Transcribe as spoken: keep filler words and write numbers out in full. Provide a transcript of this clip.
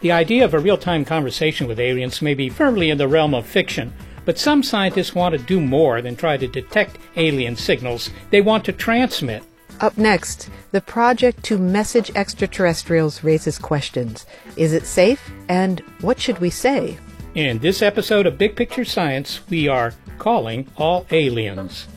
The idea of a real-time conversation with aliens may be firmly in the realm of fiction, but some scientists want to do more than try to detect alien signals. They want to transmit. Up next, the project to message extraterrestrials raises questions. Is it safe? And what should we say? In this episode of Big Picture Science, we are calling all aliens.